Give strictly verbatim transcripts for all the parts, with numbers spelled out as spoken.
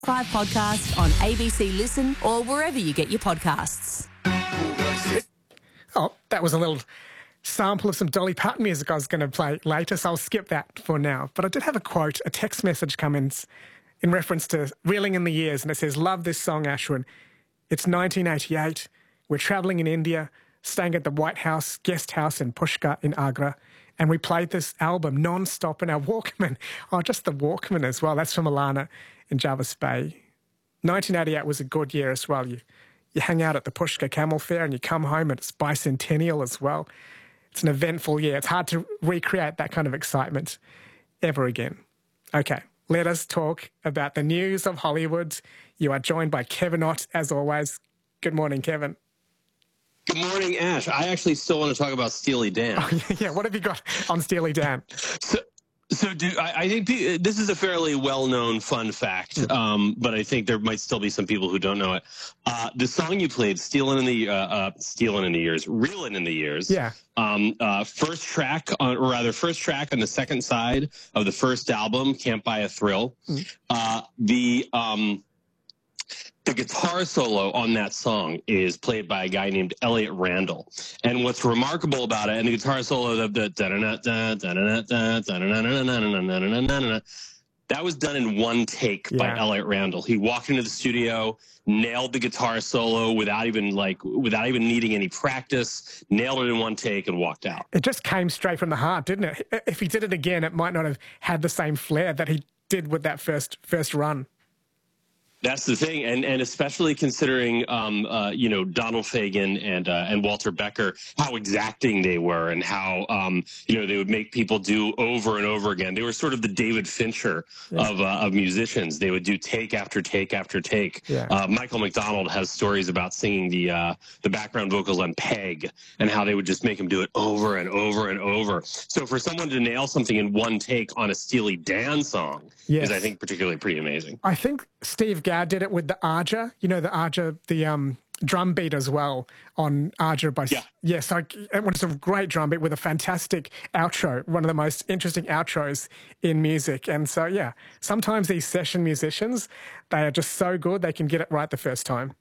Five podcast on A B C Listen or wherever you get your podcasts. Oh, that was a little sample of some Dolly Parton music I was going to play later, so I'll skip that for now. But I did have a quote, a text message come in in reference to Reeling in the Years, and it says, "Love this song, Ashwin. It's nineteen eighty-eight. We're travelling in India, staying at the White House guest house in Pushkar in Agra, and we played this album non-stop in our Walkman." Oh, just the Walkman as well. That's from Alana in Jarvis Bay. nineteen eighty-eight was a good year as well. You you hang out at the Pushkar Camel Fair and you come home and it's bicentennial as well. It's an eventful year. It's hard to recreate that kind of excitement ever again. Okay, let us talk about the news of Hollywood. You are joined by Kevin Ott, as always. Good morning, Kevin. Good morning, Ash. I actually still want to talk about Steely Dan. Oh, yeah, what have you got on Steely Dan? So, so do, I, I think this is a fairly well-known fun fact, um, but I think there might still be some people who don't know it. Uh, the song you played, "Stealing in the uh, uh, Stealing in the Years," "Reeling in the Years," yeah. Um, uh, first track, on, or rather, first track on the second side of the first album, "Can't Buy a Thrill." Mm. Uh, the um, The guitar solo on that song is played by a guy named Elliot Randall. And what's remarkable about it, and the guitar solo, the, the that was done in one take yeah. by Elliot Randall. He walked into the studio, nailed the guitar solo without even like without even needing any practice, nailed it in one take and walked out. It just came straight from the heart, didn't it? If he did it again, it might not have had the same flair that he did with that first first run. That's the thing, and and especially considering, um, uh, you know, Donald Fagen and uh, and Walter Becker, how exacting they were, and how um, you know, they would make people do over and over again. They were sort of the David Fincher yeah. of uh, of musicians. They would do take after take after take. Yeah. Uh, Michael McDonald has stories about singing the uh, the background vocals on Peg, and how they would just make him do it over and over and over. So for someone to nail something in one take on a Steely Dan song yes. is, I think, particularly pretty amazing. I think Steve Gadd did it with the Arja, you know, the Arja, the um, drum beat as well on Arja by... Yeah. Yes, yeah, so it was a great drum beat with a fantastic outro, one of the most interesting outros in music. And so, yeah, sometimes these session musicians, they are just so good, they can get it right the first time.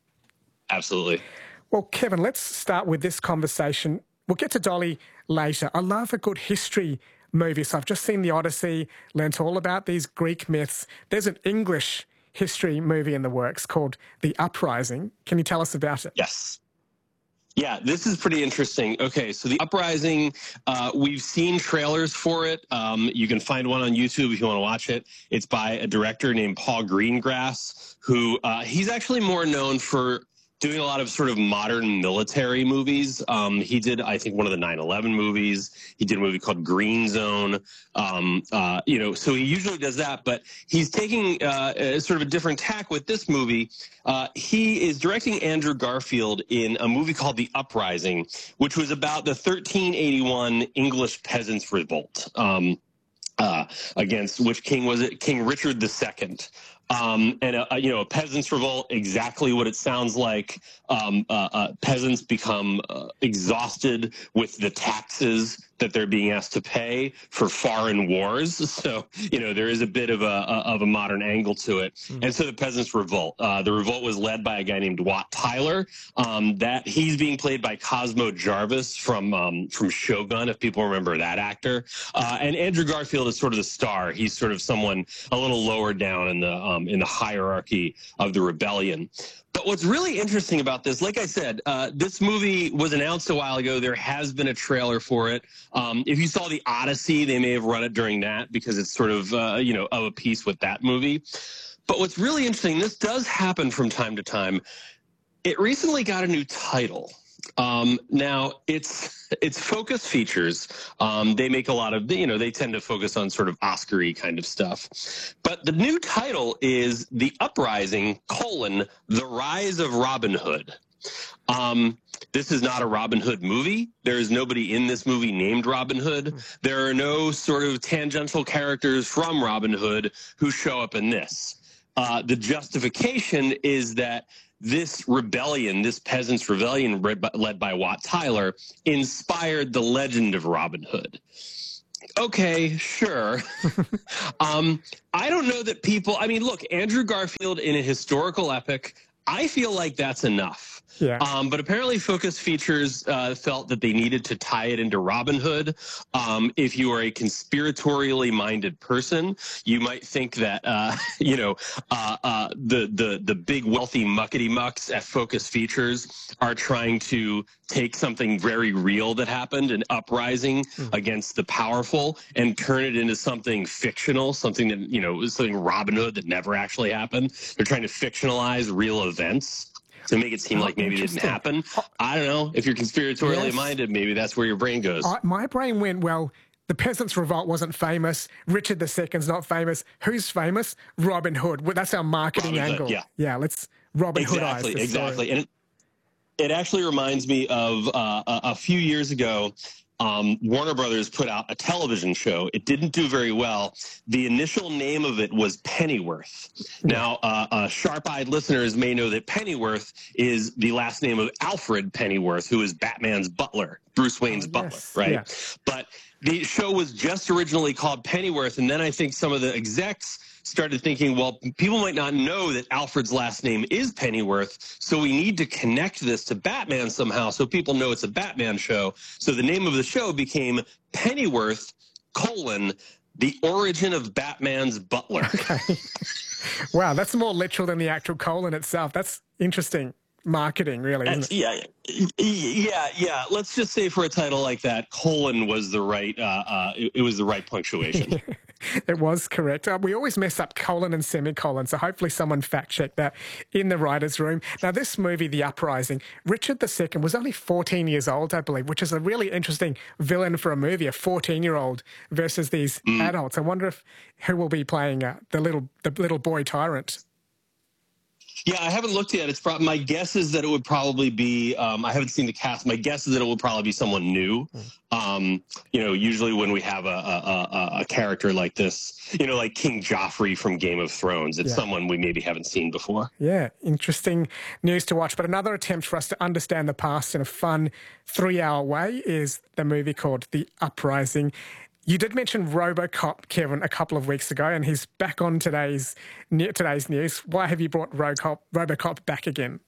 Absolutely. Well, Kevin, let's start with this conversation. We'll get to Dolly later. I love a good history movie. So I've just seen The Odyssey, learnt all about these Greek myths. There's an English history movie in the works called The Uprising. Can you tell us about it? Yes. Yeah, this is pretty interesting. Okay, so The Uprising, uh, we've seen trailers for it. Um, you can find one on YouTube if you want to watch it. It's by a director named Paul Greengrass, who uh, he's actually more known for doing a lot of sort of modern military movies. Um, he did, I think, one of the nine eleven movies. He did a movie called Green Zone. Um, uh, you know, so he usually does that, but he's taking uh, a, sort of a different tack with this movie. Uh, he is directing Andrew Garfield in a movie called The Uprising, which was about the thirteen eighty-one English Peasants' Revolt. Um, uh, against which king was it? King Richard the Second. Um, and, a, a, you know, a peasants' revolt, exactly what it sounds like. Um, uh, uh, peasants become uh, exhausted with the taxes that they're being asked to pay for foreign wars. So, you know, there is a bit of a, a of a modern angle to it. Mm-hmm. And so the peasants' revolt, uh, the revolt was led by a guy named Wat Tyler. Um, that he's being played by Cosmo Jarvis from um, from Shogun, if people remember that actor. Uh, and Andrew Garfield is sort of the star. He's sort of someone a little lower down in the um, in the hierarchy of the rebellion. But what's really interesting about this, like I said, uh, this movie was announced a while ago. There has been a trailer for it. Um, if you saw The Odyssey, they may have run it during that because it's sort of, uh, you know, of a piece with that movie. But what's really interesting, this does happen from time to time. It recently got a new title. Um, now, it's it's Focus Features. Um, they make a lot of, you know, they tend to focus on sort of Oscar-y kind of stuff. But the new title is The Uprising, colon, The Rise of Robin Hood. Um, this is not a Robin Hood movie. There is nobody in this movie named Robin Hood. There are no sort of tangential characters from Robin Hood who show up in this. Uh, the justification is that this rebellion, this peasants' rebellion led by, led by Wat Tyler, inspired the legend of Robin Hood. Okay, sure. um, I don't know that people, I mean, look, Andrew Garfield in a historical epic, I feel like that's enough. Yeah. Um, but apparently Focus Features uh, felt that they needed to tie it into Robin Hood. Um, if you are a conspiratorially minded person, you might think that, uh, you know, uh, uh, the, the, the big wealthy muckety mucks at Focus Features are trying to take something very real that happened, an uprising mm. against the powerful, and turn it into something fictional, something that, you know, something Robin Hood that never actually happened. They're trying to fictionalize real events to make it seem oh, like maybe it didn't happen. Oh, I don't know. If you're conspiratorially yes. minded, maybe that's where your brain goes. I, my brain went, well, the Peasants' Revolt wasn't famous. Richard the Second's not famous. Who's famous? Robin Hood. Well, that's our marketing Robin angle. Hood, yeah. yeah, let's Robin Hood. Exactly, exactly. And it, it actually reminds me of uh, a, a few years ago, Um, Warner Brothers put out a television show. It didn't do very well. The initial name of it was Pennyworth. Now, uh, uh, sharp-eyed listeners may know that Pennyworth is the last name of Alfred Pennyworth, who is Batman's butler, Bruce Wayne's oh, butler, yes. right? Yeah. But the show was just originally called Pennyworth, and then I think some of the execs started thinking, well, people might not know that Alfred's last name is Pennyworth, so we need to connect this to Batman somehow so people know it's a Batman show. So the name of the show became Pennyworth, colon, the origin of Batman's butler. Okay. Wow, that's more literal than the actual colon itself. That's interesting marketing, really, isn't it? Yeah, yeah, yeah. Let's just say for a title like that, colon was the right, uh, uh, it, it was the right punctuation. It was correct. Uh, we always mess up colon and semicolon, so hopefully someone fact-checked that in the writer's room. Now, this movie, The Uprising, Richard the Second was only fourteen years old, I believe, which is a really interesting villain for a movie, a fourteen-year-old versus these mm. adults. I wonder if who will be playing uh, the little the little boy tyrant. Yeah, I haven't looked yet. It's pro- my guess is that it would probably be. Um, I haven't seen the cast. My guess is that it would probably be someone new. Um, you know, usually when we have a, a, a, a character like this, you know, like King Joffrey from Game of Thrones, it's yeah. someone we maybe haven't seen before. Yeah, interesting news to watch. But another attempt for us to understand the past in a fun three-hour way is the movie called The Uprising. You did mention RoboCop, Kevin, a couple of weeks ago, and he's back on today's today's news. Why have you brought RoboCop, RoboCop back again?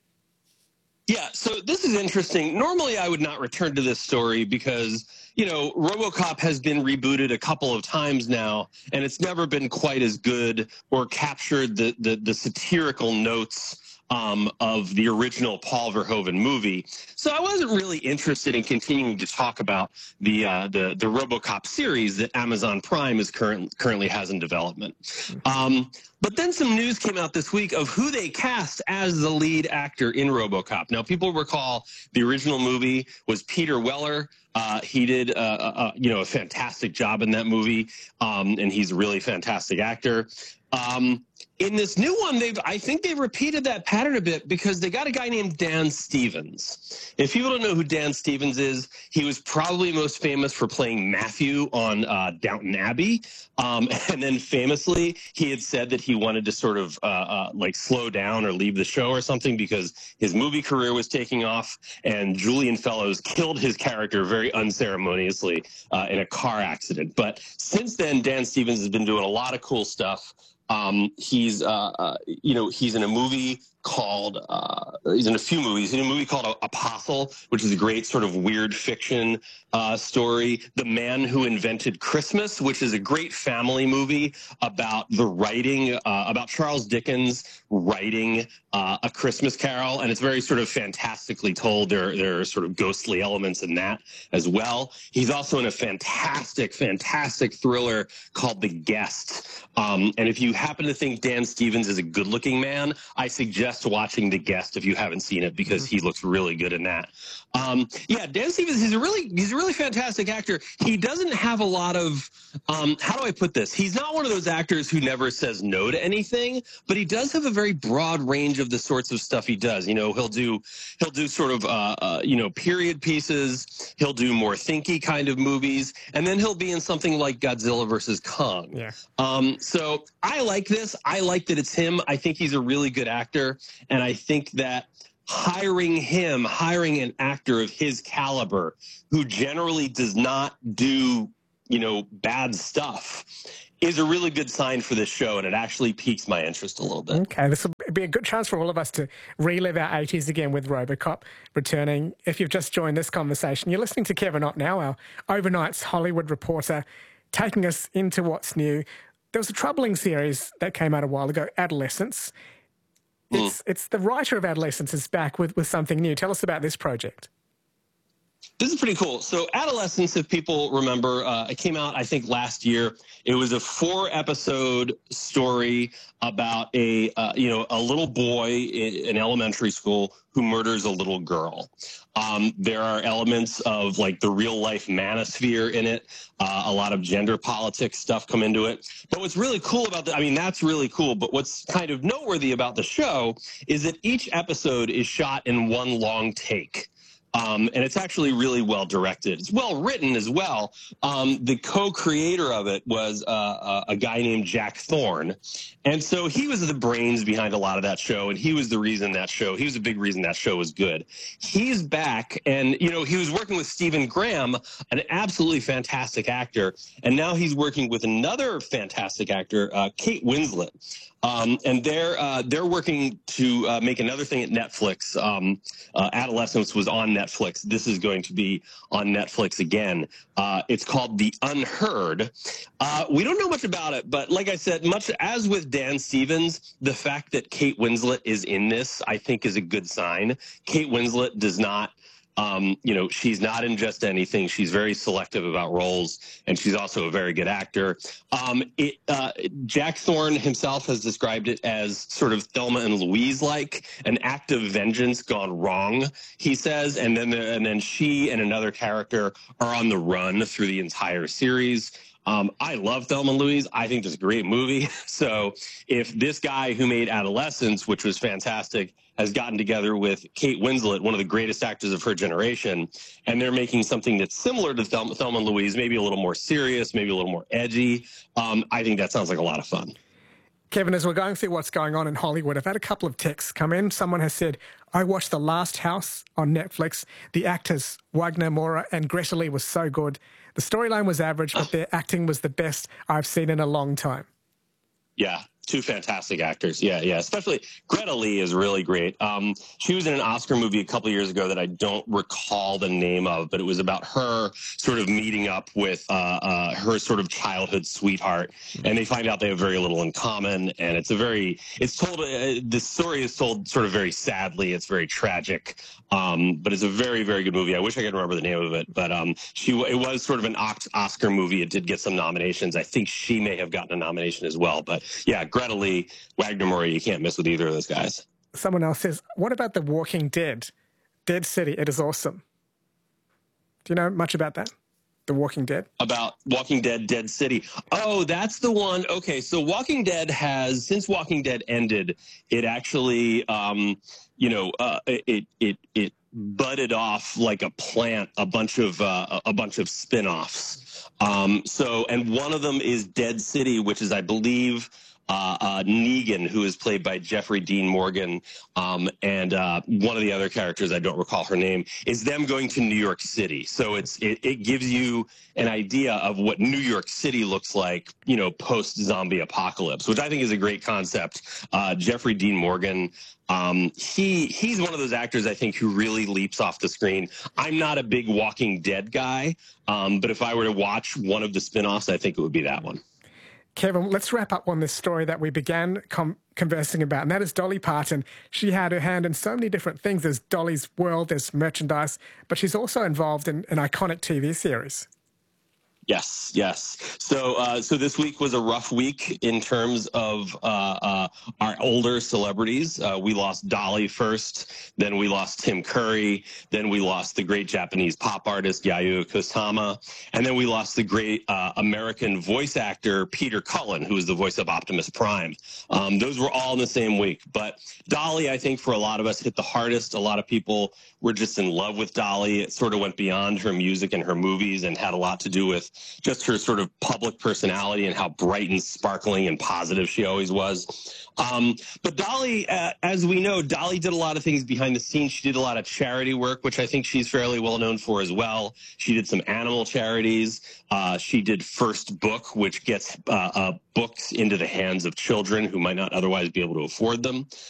Yeah, so this is interesting. Normally, I would not return to this story because, you know, RoboCop has been rebooted a couple of times now, and it's never been quite as good or captured the the, the satirical notes Um, of the original Paul Verhoeven movie. So I wasn't really interested in continuing to talk about the uh, the, the RoboCop series that Amazon Prime is current, currently has in development. Um, but then some news came out this week of who they cast as the lead actor in RoboCop. Now, people recall the original movie was Peter Weller. Uh, he did, uh, uh, you know, a fantastic job in that movie, um, and he's a really fantastic actor. Um, in this new one, they've I think they've repeated that pattern a bit because they got a guy named Dan Stevens. If people don't know who Dan Stevens is, he was probably most famous for playing Matthew on uh, Downton Abbey. Um, and then famously, he had said that he wanted to sort of uh, uh, like slow down or leave the show or something because his movie career was taking off. And Julian Fellows killed his character very unceremoniously uh, in a car accident. But since then, Dan Stevens has been doing a lot of cool stuff. Um, he's, uh, uh, you know, he's in a movie called, uh, he's in a few movies, in a movie called Apostle, which is a great sort of weird fiction uh, story. The Man Who Invented Christmas, which is a great family movie about the writing, uh, about Charles Dickens writing uh, A Christmas Carol. And it's very sort of fantastically told. There, there are sort of ghostly elements in that as well. He's also in a fantastic, fantastic thriller called The Guest. Um, and if you happen to think Dan Stevens is a good-looking man, I suggest watching The Guest if you haven't seen it because he looks really good in that. Um, yeah, Dan Stevens, he's a really he's a really fantastic actor. He doesn't have a lot of, um, how do I put this? He's not one of those actors who never says no to anything, but he does have a very broad range of the sorts of stuff he does. You know, he'll do he'll do sort of uh, uh, you know period pieces. He'll do more thinky kind of movies, and then he'll be in something like Godzilla versus Kong. Yeah. Um, so I like this. I like that it's him. I think he's a really good actor, and I think that hiring him, hiring an actor of his caliber who generally does not do, you know, bad stuff is a really good sign for this show, and it actually piques my interest a little bit. Okay, this will be a good chance for all of us to relive our eighties again with RoboCop returning. If you've just joined this conversation, you're listening to Kevin Ott now, our overnight's Hollywood reporter, taking us into what's new. There was a troubling series that came out a while ago, Adolescence. It's, mm. it's the writer of Adolescence is back with, with something new. Tell us about this project. This is pretty cool. So Adolescence, if people remember, uh, it came out, I think, last year. It was a four-episode story about a, uh, you know, a little boy in, in elementary school who murders a little girl. Um, there are elements of, like, the real-life manosphere in it. Uh, a lot of gender politics stuff come into it. But what's really cool about that, I mean, that's really cool. But what's kind of noteworthy about the show is that each episode is shot in one long take. Um, and it's actually really well directed. It's well written as well. Um, the co-creator of it was uh, a guy named Jack Thorne. And so he was the brains behind a lot of that show, and he was the reason that show, he was a big reason that show was good. He's back, and, you know, he was working with Stephen Graham, an absolutely fantastic actor, and now he's working with another fantastic actor, uh, Kate Winslet. Um, and they're uh, they're working to uh, make another thing at Netflix. Um, uh, Adolescence was on Netflix. This is going to be on Netflix again. Uh, it's called The Unheard. Uh, we don't know much about it, but like I said, much as with Dan Stevens, the fact that Kate Winslet is in this, I think, is a good sign. Kate Winslet does not. Um, you know, she's not in just anything. She's very selective about roles, and she's also a very good actor. Um, it, uh, Jack Thorne himself has described it as sort of Thelma and Louise-like, an act of vengeance gone wrong, he says, and then, the, and then she and another character are on the run through the entire series. Um, I love Thelma and Louise. I think it's a great movie. So if this guy who made Adolescence, which was fantastic, has gotten together with Kate Winslet, one of the greatest actors of her generation, and they're making something that's similar to Thelma, Thelma and Louise, maybe a little more serious, maybe a little more edgy, um, I think that sounds like a lot of fun. Kevin, as we're going through what's going on in Hollywood, I've had a couple of texts come in. Someone has said, I watched The Last House on Netflix. The actors, Wagner Moura and Greta Lee, was so good. The storyline was average, but their acting was the best I've seen in a long time. Yeah, two fantastic actors. Yeah, yeah. Especially Greta Lee is really great. Um, she was in an Oscar movie a couple of years ago that I don't recall the name of, but it was about her sort of meeting up with uh, uh, her sort of childhood sweetheart, and they find out they have very little in common. And it's a very, it's told, uh, the story is told sort of very sadly. It's very tragic, um, but it's a very, very good movie. I wish I could remember the name of it, but um, she, it was sort of an Oscar movie. It did get some nominations. I think she may have gotten a nomination as well, but yeah, Greta Lee, Wagner Moura, you can't miss with either of those guys. Someone else says, what about The Walking Dead? Dead City, it is awesome. Do you know much about that? The Walking Dead? About Walking Dead, Dead City. Oh, that's the one. Okay, so Walking Dead has, since Walking Dead ended, it actually, um, you know, uh, it, it, it budded off like a plant, a bunch of, uh, a bunch of spin-offs. Um, so, and one of them is Dead City, which is, I believe, Uh, uh, Negan, who is played by Jeffrey Dean Morgan, um, and uh, one of the other characters, I don't recall her name, is them going to New York City. So it's it, it gives you an idea of what New York City looks like, you know, post-zombie apocalypse, which I think is a great concept. Uh, Jeffrey Dean Morgan, um, he he's one of those actors, I think, who really leaps off the screen. I'm not a big Walking Dead guy, um, but if I were to watch one of the spinoffs, I think it would be that one. Kevin, let's wrap up on this story that we began com conversing about, and that is Dolly Parton. She had her hand in so many different things. There's Dolly's World, there's merchandise, but she's also involved in an iconic T V series. Yes, yes. So, uh, so this week was a rough week in terms of uh, uh, our older celebrities. Uh, we lost Dolly first, then we lost Tim Curry, then we lost the great Japanese pop artist Yayoi Kusama, and then we lost the great uh, American voice actor Peter Cullen, who was the voice of Optimus Prime. Um, those were all in the same week. But Dolly, I think, for a lot of us, hit the hardest. A lot of people were just in love with Dolly. It sort of went beyond her music and her movies and had a lot to do with just her sort of public personality and how bright and sparkling and positive she always was. Um, but Dolly, uh, as we know, Dolly did a lot of things behind the scenes. She did a lot of charity work, which I think she's fairly well known for as well. She did some animal charities. Uh, she did First Book, which gets uh, uh, books into the hands of children who might not otherwise be able to afford them.